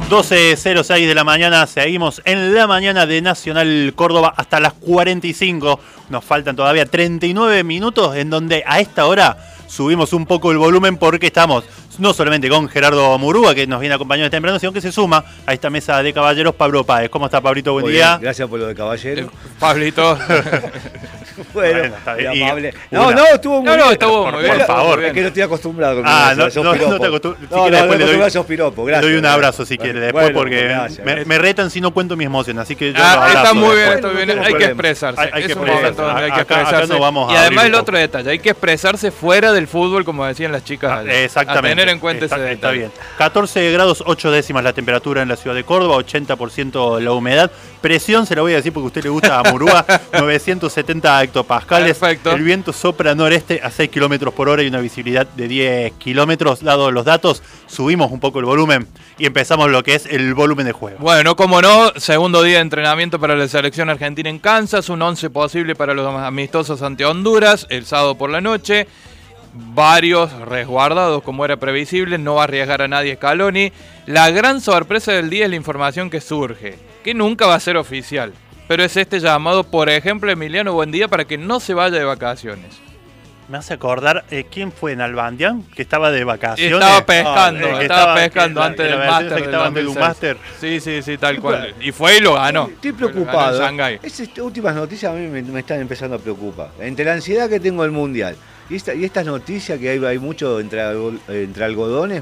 12:06 de la mañana, seguimos en la mañana de Nacional Córdoba hasta las 45. Nos faltan todavía 39 minutos en donde a esta hora subimos un poco el volumen porque estamos no solamente con Gerardo Murúa, que nos viene acompañando temprano, sino que se suma a esta mesa de caballeros Pablo Páez. ¿Cómo está, Pablito? Buen día. Bien, gracias por lo de caballero. Pablito. Bueno, está bien. Amable. No, estuvo muy bien. No, estuvo muy bien. Por favor. Es que no estoy acostumbrado con No te acostumbras. No, esos piropos. Le doy un abrazo si quiere después, bueno, porque gracias. Me retan si no cuento mi emoción, así que yo está muy bien, está bien. Hay que expresarse. Hay que expresarse. Acá no vamos y además el otro detalle, hay que expresarse fuera del fútbol, como decían las chicas. Exactamente. A tener en cuenta ese detalle. Está bien. 14 grados 8 décimas la temperatura en la ciudad de Córdoba, 80% la humedad. Presión, se la voy a decir porque a usted le gusta a Murúa, 970 hectopascales. Perfecto. El viento sopra noreste a 6 kilómetros por hora y una visibilidad de 10 kilómetros. Dados los datos, subimos un poco el volumen y empezamos lo que es el volumen de juego. Bueno, como no, segundo día de entrenamiento para la selección argentina en Kansas, un 11 posible para los amistosos ante Honduras, el sábado por la noche. Varios resguardados como era previsible, no va a arriesgar a nadie Scaloni. La gran sorpresa del día es la información que surge, que nunca va a ser oficial, pero es este llamado, por ejemplo, Emiliano Buendía para que no se vaya de vacaciones. Me hace acordar, ¿quién fue en Albandian? Que estaba de vacaciones. Estaba pescando antes del máster. Que estaba antes de un máster. Sí, tal cual. Y fue y lo ganó. Estoy preocupado. Esas últimas noticias a mí me están empezando a preocupar. Entre la ansiedad que tengo del Mundial y estas noticias que hay mucho entre algodones,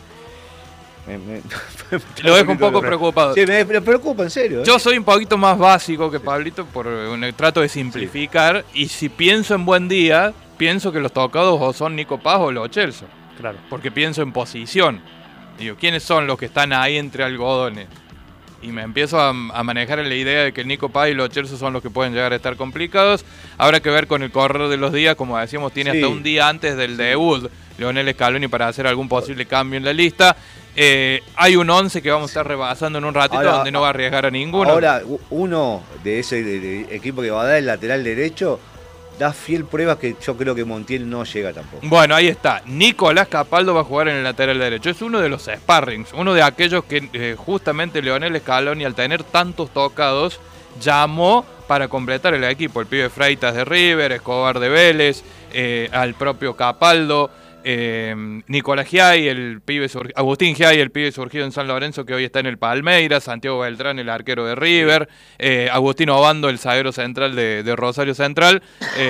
lo dejo un poco preocupado. Sí, me preocupa, en serio. Yo soy un poquito más básico que Pablito, por un trato de simplificar, y si pienso en Buendía, pienso que los tocados o son Nico Paz o Lo Celso. Claro. Porque pienso en posición. Digo, ¿quiénes son los que están ahí entre algodones? Y me empiezo a manejar en la idea de que Nico Paz y Lo Celso son los que pueden llegar a estar complicados. Habrá que ver con el correr de los días, como decíamos, tiene hasta un día antes del debut Lionel Scaloni para hacer algún posible cambio en la lista. Hay un 11 que vamos a estar rebasando en un ratito, ahora, donde no va a arriesgar a ninguno. Ahora, uno de ese equipo que va a dar el lateral derecho da fiel prueba que yo creo que Montiel no llega tampoco. Bueno, ahí está. Nicolás Capaldo va a jugar en el lateral derecho. Es uno de los sparrings, uno de aquellos que justamente Lionel Scaloni, al tener tantos tocados, llamó para completar el equipo. El pibe Freitas de River, Escobar de Vélez, al propio Capaldo, Nicolás Giai, Agustín Giai, el pibe surgido en San Lorenzo que hoy está en el Palmeiras, Santiago Beltrán, el arquero de River, Agustín Obando, el zaguero central de Rosario Central.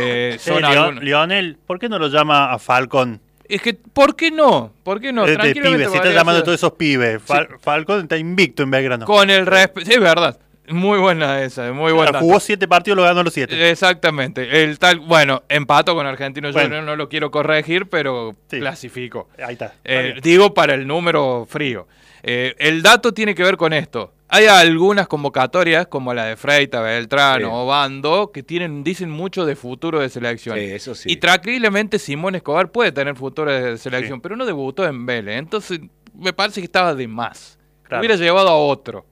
Lionel, ¿por qué no lo llama a Falcón? Es que, ¿por qué no? De pibes, si está llamando a todos esos pibes. Falcón está invicto en Belgrano. Con el respeto, sí, es verdad. Muy buena esa, muy buena. Jugó 7 partidos, lo ganó los 7. Exactamente. Bueno, empató con Argentino Juniors, no lo quiero corregir, pero clasificó. Ahí está. Digo para el número frío. El dato tiene que ver con esto. Hay algunas convocatorias, como la de Freitas, Beltrán o Obando, que dicen mucho de futuro de selección. Sí, eso sí. Y tranquilamente Simón Escobar puede tener futuro de selección, pero no debutó en Vélez. Entonces, me parece que estaba de más. Claro. Hubiera llevado a otro.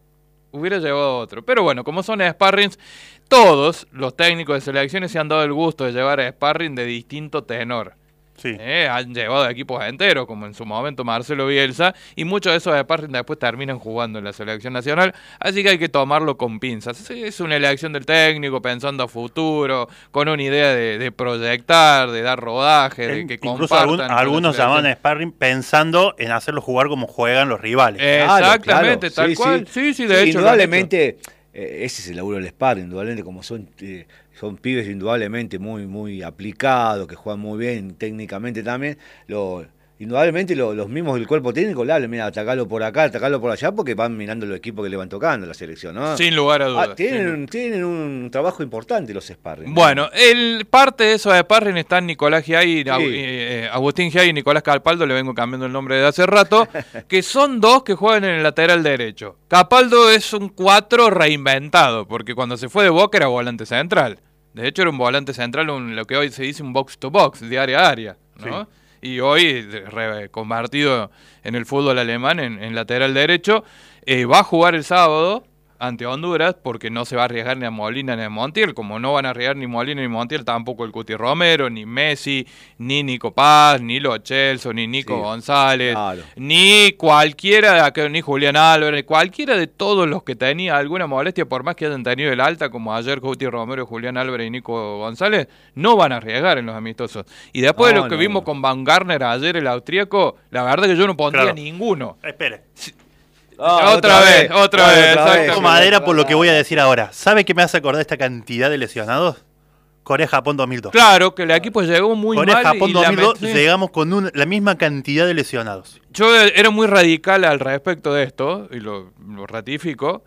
Pero bueno, como son sparrings, todos los técnicos de selecciones se han dado el gusto de llevar a sparring de distinto tenor. Sí. Han llevado equipos enteros, como en su momento Marcelo Bielsa, y muchos de esos sparring después terminan jugando en la selección nacional, así que hay que tomarlo con pinzas. Es una elección del técnico, pensando a futuro, con una idea de proyectar, de dar rodaje, de que incluso compartan. algunos llaman a sparring pensando en hacerlo jugar como juegan los rivales. Exactamente, tal cual. Sí, de hecho. Indudablemente, ese es el laburo del sparring, indudablemente, como son pibes indudablemente muy aplicados, que juegan muy bien técnicamente también. Indudablemente los mismos del cuerpo técnico le hablan, mira, atacalo por acá, atacalo por allá, porque van mirando los equipos que le van tocando la selección, ¿no? Sin lugar a dudas. Tienen un trabajo importante los sparring. Bueno, parte de esos sparring están Nicolás Giai, Agustín Giai y Nicolás Capaldo, le vengo cambiando el nombre de hace rato, que son dos que juegan en el lateral derecho. Capaldo es un 4 reinventado, porque cuando se fue de Boca era volante central. De hecho era un volante central, lo que hoy se dice un box to box, de área a área, ¿no? Sí. Y hoy convertido en el fútbol alemán en lateral derecho. Va a jugar el sábado ante Honduras, porque no se va a arriesgar ni a Molina ni a Montiel, como no van a arriesgar ni Molina ni Montiel, tampoco el Cuti Romero, ni Messi, ni Nico Paz, ni Lo Celso, ni Nico González, claro. ni cualquiera, ni Julián Álvarez, cualquiera de todos los que tenía alguna molestia, por más que hayan tenido el alta, como ayer Cuti Romero, Julián Álvarez y Nico González, no van a arriesgar en los amistosos. Y después de lo que vimos con Van Garner ayer, el austríaco, la verdad que yo no pondría ninguno. Espere. Otra vez. Tengo madera por lo que voy a decir ahora. ¿Sabe qué me hace acordar esta cantidad de lesionados? Corea-Japón 2002. Claro, que el equipo llegó muy mal. Corea-Japón 2002 llegamos con la misma cantidad de lesionados. Yo era muy radical al respecto de esto, y lo ratifico.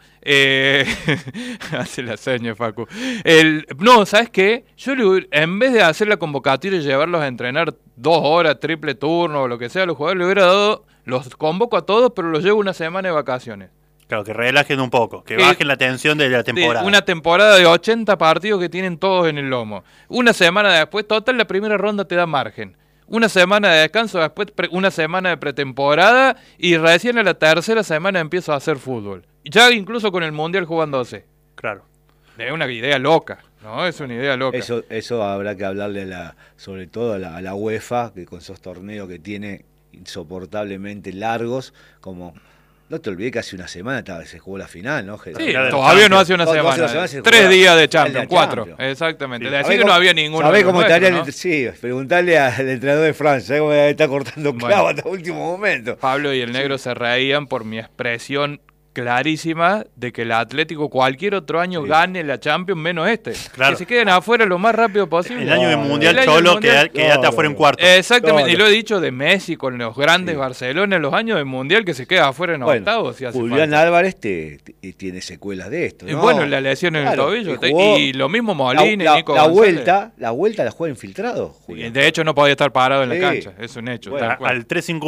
Hace la seña, Facu. No, ¿sabes qué? Yo en vez de hacer la convocatoria y llevarlos a entrenar 2 horas, triple turno o lo que sea, a los jugadores le hubiera dado, los convoco a todos, pero los llevo una semana de vacaciones. Claro, que relajen un poco, que bajen la tensión de la temporada. Una temporada de 80 partidos que tienen todos en el lomo. Una semana después, total, la primera ronda te da margen. Una semana de descanso, después una semana de pretemporada y recién a la tercera semana empiezo a hacer fútbol. Ya incluso con el Mundial jugándose. Claro. Es una idea loca, ¿no? Es una idea loca. Eso habrá que hablarle sobre todo a la UEFA, que con esos torneos que tiene insoportablemente largos, como... No te olvides que hace una semana se jugó la final, ¿no? Sí, todavía no hace una semana. 3 días de Champions, 4. Exactamente. Sí. Decir que no había ninguno. ¿Sabés cómo estaría? ¿No? Sí, preguntarle al entrenador de Francia, ¿sabés cómo está cortando clavo hasta el último momento? Pablo y el negro se reían por mi expresión clarísima de que el Atlético cualquier otro año gane la Champions menos este. Claro. Que se queden afuera lo más rápido posible. El año de Mundial, Cholo, quédate afuera en cuarto. Exactamente, y lo he dicho de Messi con los grandes Barcelona en los años de Mundial, que se queda afuera en octavos. Si hace Julián falta. Álvarez tiene secuelas de esto, ¿no? Bueno, la lesión en el tobillo. Y lo mismo Molina y Nico González. La vuelta la juega infiltrado, Julián. De hecho, no podía estar parado en la cancha, es un hecho. Bueno, al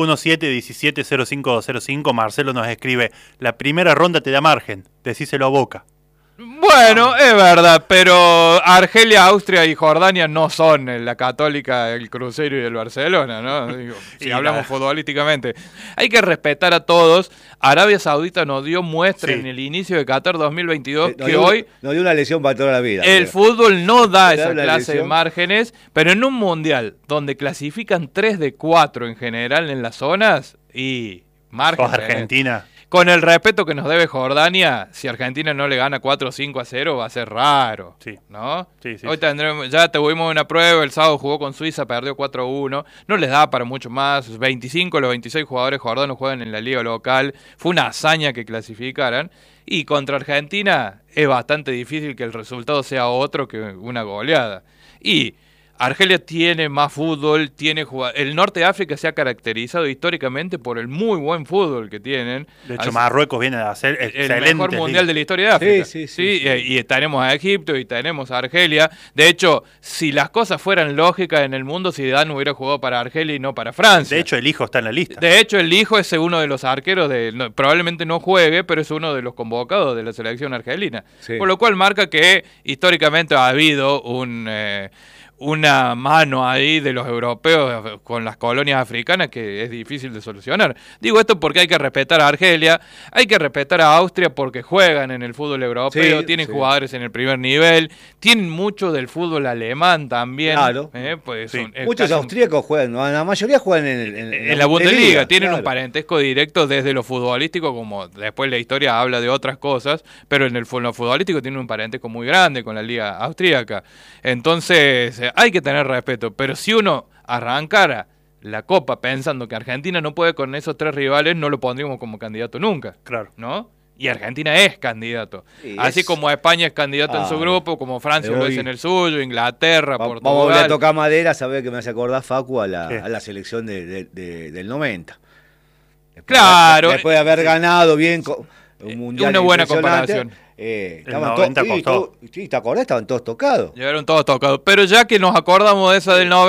3517-170505, Marcelo nos escribe: la primera ronda te da margen, decíselo a Boca. Bueno, es verdad, pero Argelia, Austria y Jordania no son la Católica, el Cruzeiro y el Barcelona, ¿no? Digo, si hablamos futbolísticamente. Hay que respetar a todos. Arabia Saudita nos dio muestra en el inicio de Qatar 2022 que hoy... Nos dio una lesión para toda la vida. El fútbol no da esa clase de márgenes, pero en un mundial donde clasifican 3 de 4 en general en las zonas y margen... Argentina... Con el respeto que nos debe Jordania, si Argentina no le gana 4-5-0 va a ser raro, ¿no? Sí. Hoy ya tuvimos una prueba, el sábado jugó con Suiza, perdió 4-1, no les da para mucho más, 25 de los 26 jugadores jordanos juegan en la liga local, fue una hazaña que clasificaran, y contra Argentina es bastante difícil que el resultado sea otro que una goleada. Y Argelia tiene más fútbol, el norte de África se ha caracterizado históricamente por el muy buen fútbol que tienen. De hecho, Marruecos viene a hacer el mejor mundial de la historia de África. Sí. Y tenemos a Egipto y tenemos a Argelia. De hecho, si las cosas fueran lógicas en el mundo, Zidane hubiera jugado para Argelia y no para Francia. De hecho, el hijo está en la lista. De hecho, el hijo es uno de los arqueros, probablemente no juegue, pero es uno de los convocados de la selección argelina. Sí. Por lo cual marca que históricamente ha habido una mano ahí de los europeos con las colonias africanas que es difícil de solucionar. Digo esto porque hay que respetar a Argelia, hay que respetar a Austria porque juegan en el fútbol europeo, tienen jugadores en el primer nivel, tienen mucho del fútbol alemán también. Claro. Pues muchos austríacos juegan, la mayoría juegan en la Bundesliga. Tienen un parentesco directo desde lo futbolístico, como después la historia habla de otras cosas, pero en lo futbolístico tienen un parentesco muy grande con la liga austríaca. Entonces hay que tener respeto, pero si uno arrancara la Copa pensando que Argentina no puede con esos 3 rivales, no lo pondríamos como candidato nunca. Claro. ¿No? Y Argentina es candidato. Así como España es candidato en su grupo, como Francia lo es en el suyo, Inglaterra, Portugal. Vamos a tocar madera, saber que me hace acordar, Facu, a la selección del 90. Después de haber ganado bien un mundial. Una buena comparación. Estaban todos, ¿te acordás? Estaban todos tocados. Llegaron todos tocados. Pero ya que nos acordamos de esa del 90,